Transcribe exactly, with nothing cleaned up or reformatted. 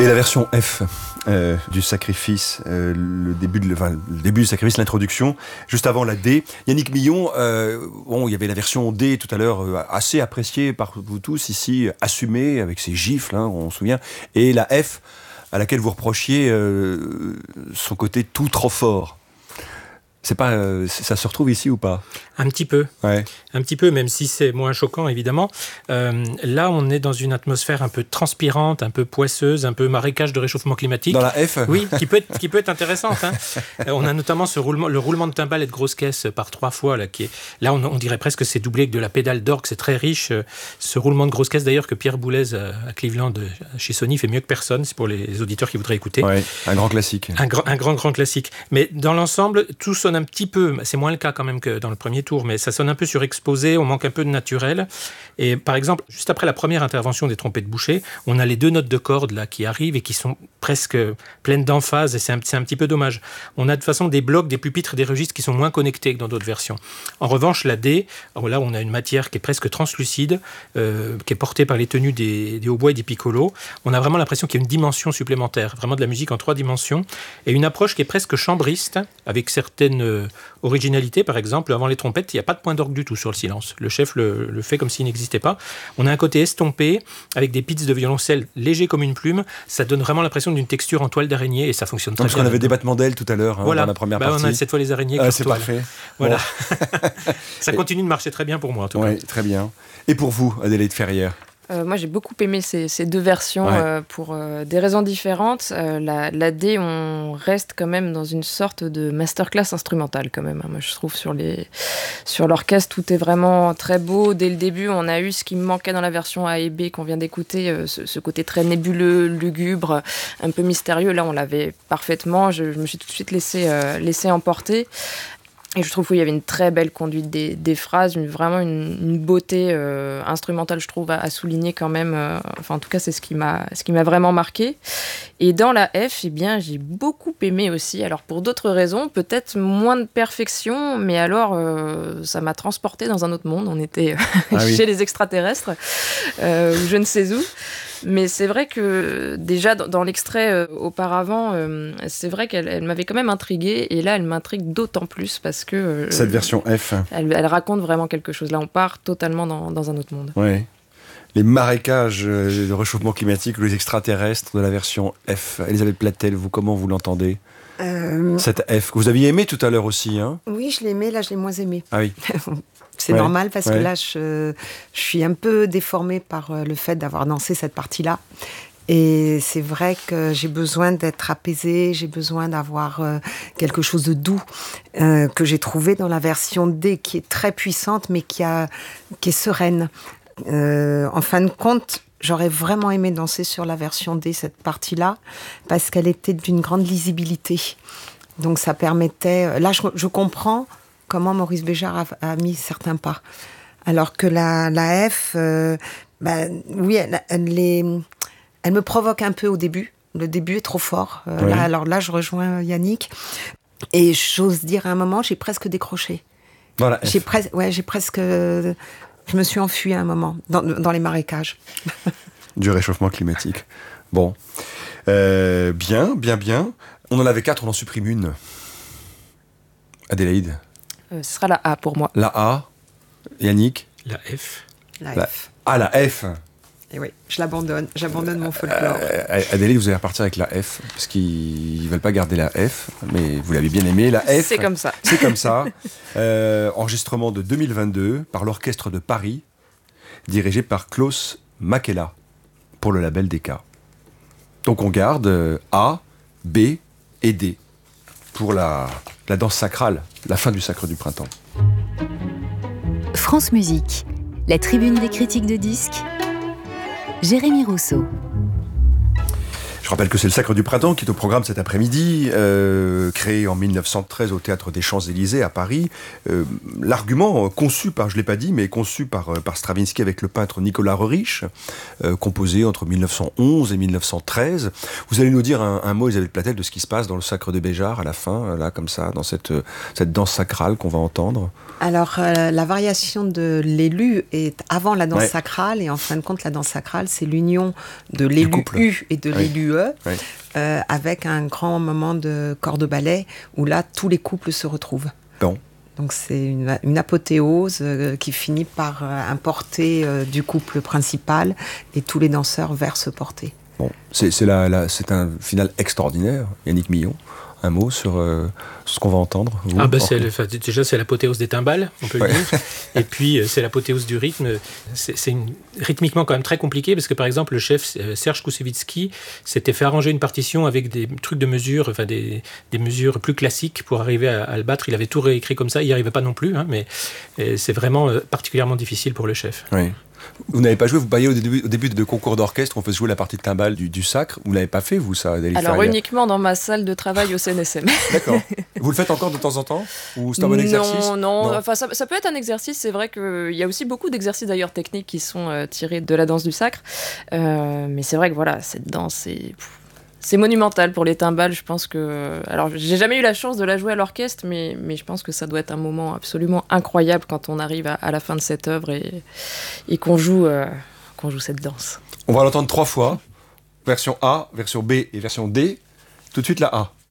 Et la version F euh, du sacrifice, euh, le, début de, enfin, le début du sacrifice, l'introduction, juste avant la D. Yannick Millon, euh, bon, il y avait la version D tout à l'heure, euh, assez appréciée par vous tous ici, assumée avec ses gifles, hein, on se souvient, et la F à laquelle vous reprochiez euh, son côté tout trop fort. C'est pas, euh, ça se retrouve ici ou pas ? Un petit peu, ouais. un petit peu, même si c'est moins choquant évidemment. Euh, là, on est dans une atmosphère un peu transpirante, un peu poisseuse, un peu marécage de réchauffement climatique. Dans la F ? Oui, qui peut être, qui peut être intéressante. Hein. Euh, on a notamment ce roulement, le roulement de timbales et de grosse caisse par trois fois là, qui est là, on, on dirait presque que c'est doublé avec de la pédale d'orgue, c'est très riche. Ce roulement de grosse caisse d'ailleurs que Pierre Boulez à Cleveland, chez Sony, fait mieux que personne. C'est pour les auditeurs qui voudraient écouter. Ouais, un grand classique. Un grand, un grand, grand classique. Mais dans l'ensemble, tout sonne un petit peu. C'est moins le cas quand même que dans le premier tour, mais ça sonne un peu surexposé, on manque un peu de naturel. Et par exemple, juste après la première intervention des trompettes bouchées, on a les deux notes de cordes là qui arrivent et qui sont presque pleines d'emphase, et c'est un, c'est un petit peu dommage. On a de toute façon des blocs, des pupitres, des registres qui sont moins connectés que dans d'autres versions. En revanche, la D, là on a une matière qui est presque translucide, euh, qui est portée par les tenues des, des hautbois et des piccolos. On a vraiment l'impression qu'il y a une dimension supplémentaire, vraiment de la musique en trois dimensions, et une approche qui est presque chambriste, avec certaines euh, originalités. Par exemple, avant les trompettes, il n'y a pas de point d'orgue du tout sur le silence. Le chef le, le fait comme s'il n'existait pas. On a un côté estompé, avec des pits de violoncelle légers comme une plume. Ça donne vraiment l'impression d'une texture en toile d'araignée, et ça fonctionne très Parce bien. qu'on avait des battements d'ailes tout à l'heure, hein, voilà. dans la première bah, partie. On a cette fois les araignées. Ah, c'est parfait. Voilà. Bon. Ça continue de marcher très bien pour moi, en tout ouais, cas. très bien. Et pour vous, Adélaïde Ferrière ? Euh, moi, j'ai beaucoup aimé ces, ces deux versions ouais. euh, pour euh, des raisons différentes. Euh, la, la D, on reste quand même dans une sorte de masterclass instrumentale quand même. Hein. Moi, je trouve sur, les, sur l'orchestre, tout est vraiment très beau. Dès le début, on a eu ce qui me manquait dans la version A et B qu'on vient d'écouter, euh, ce, ce côté très nébuleux, lugubre, un peu mystérieux. Là, on l'avait parfaitement. Je, je me suis tout de suite laissé, euh, laissé emporter. Et je trouve qu'il y avait une très belle conduite des, des phrases, une, vraiment une, une beauté euh, instrumentale, je trouve, à, à souligner quand même. Euh, enfin, en tout cas, c'est ce qui m'a, ce qui m'a vraiment marqué. Et dans la F, eh bien, j'ai beaucoup aimé aussi. Alors, pour d'autres raisons, peut-être moins de perfection, mais alors, euh, ça m'a transporté dans un autre monde. On était ah, chez oui. les extraterrestres, euh, ou je ne sais où. Mais c'est vrai que déjà dans, dans l'extrait euh, auparavant, euh, c'est vrai qu'elle elle m'avait quand même intriguée, et là elle m'intrigue d'autant plus parce que euh, cette version F, elle, elle raconte vraiment quelque chose. Là, on part totalement dans, dans un autre monde. Oui. Les marécages euh, de réchauffement climatique, les extraterrestres de la version F. Elisabeth Platel, vous comment vous l'entendez ? Euh... Cette F que vous aviez aimé tout à l'heure aussi, hein ? Oui, je l'ai aimé. Là, je l'ai moins aimé. Ah oui. C'est ouais, normal parce ouais. que là, je, je suis un peu déformée par le fait d'avoir dansé cette partie-là. Et c'est vrai que j'ai besoin d'être apaisée, j'ai besoin d'avoir euh, quelque chose de doux euh, que j'ai trouvé dans la version D, qui est très puissante, mais qui, a, qui est sereine. Euh, en fin de compte, j'aurais vraiment aimé danser sur la version D, cette partie-là, parce qu'elle était d'une grande lisibilité. Donc ça permettait... Là, je, je comprends comment Maurice Béjart a, a mis certains pas. Alors que la, la F, euh, bah, oui, elle, elle, est, elle me provoque un peu au début. Le début est trop fort. Euh, oui. là, alors là, je rejoins Yannick. Et j'ose dire à un moment, j'ai presque décroché. Voilà. J'ai, pres- ouais, j'ai presque... Je me suis enfuie à un moment, dans, dans les marécages. Du réchauffement climatique. Bon. Euh, bien, bien, bien. On en avait quatre, on en supprime une. Adélaïde ? Euh, ce sera la A pour moi. La A. Yannick ? La F. La, la F. Ah, la F. Et oui, je l'abandonne. J'abandonne mon folklore. Euh, Adélaïde, vous allez repartir avec la F, parce qu'ils ne veulent pas garder la F, mais vous l'avez bien aimée. La F. C'est comme ça. C'est comme ça. Euh, enregistrement de deux mille vingt-deux par l'Orchestre de Paris, dirigé par Klaus Makela, pour le label Decca. Donc on garde A, B et D pour la, la danse sacrale, la fin du Sacre du Printemps. France Musique, la tribune des critiques de disques, Jérémy Rousseau. Je rappelle que c'est le Sacre du Printemps qui est au programme cet après-midi, euh, créé en mille neuf cent treize au Théâtre des Champs-Élysées à Paris. Euh, l'argument conçu par, je ne l'ai pas dit, mais conçu par, par Stravinsky avec le peintre Nicolas Roerich, euh, composé entre mille neuf cent onze et mille neuf cent treize. Vous allez nous dire un, un mot, Elisabeth Platel, de ce qui se passe dans le Sacre de Béjart à la fin, là, comme ça, dans cette, cette danse sacrale qu'on va entendre. Alors, euh, la variation de l'élu est avant la danse ouais. sacrale, et en fin de compte, la danse sacrale, c'est l'union de l'élu U et de ouais. l'élu somptueux, oui. euh, avec un grand moment de corps de ballet où là, tous les couples se retrouvent. Bon. Donc c'est une, une apothéose euh, qui finit par euh, un porté euh, du couple principal et tous les danseurs vers ce porté. Bon, c'est, c'est, la, la, c'est un final extraordinaire. Yannick Millon, un mot sur, euh, sur ce qu'on va entendre vous, ah bah c'est le, déjà c'est l'apothéose des timbales, on peut ouais. le dire. Et puis c'est l'apothéose du rythme. C'est, c'est une, rythmiquement quand même très compliqué parce que par exemple le chef Serge Koussevitzky s'était fait arranger une partition avec des trucs de mesure, enfin des, des mesures plus classiques pour arriver à, à le battre. Il avait tout réécrit comme ça, il n'y arrivait pas non plus, hein, mais c'est vraiment particulièrement difficile pour le chef. Oui. Vous n'avez pas joué, vous baillez au début, au début de concours d'orchestre, on faisait jouer la partie de timbale du, du sacre. Vous ne l'avez pas fait, vous, ça, Adélie Alors, Ferrière. Uniquement dans ma salle de travail au C N S M. D'accord. Vous le faites encore de temps en temps? Ou c'est un bon exercice? Non, non. non. Enfin, ça, ça peut être un exercice. C'est vrai qu'il y a aussi beaucoup d'exercices, d'ailleurs, techniques qui sont euh, tirés de la danse du sacre. Euh, mais c'est vrai que, voilà, cette danse, c'est... C'est monumental pour les timbales, je pense que... Alors, j'ai jamais eu la chance de la jouer à l'orchestre, mais, mais je pense que ça doit être un moment absolument incroyable quand on arrive à, à la fin de cette œuvre et, et qu'on joue, euh, qu'on joue cette danse. On va l'entendre trois fois. Version A, version B et version D. Tout de suite la A.